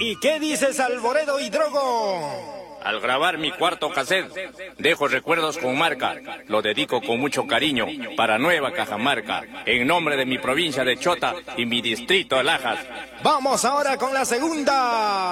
¿Y qué dices, Alboredo y Drogo? Al grabar mi cuarto cassette, dejo recuerdos con marca. Lo dedico con mucho cariño para Nueva Cajamarca, en nombre de mi provincia de Chota y mi distrito de Lajas. Vamos ahora con la segunda.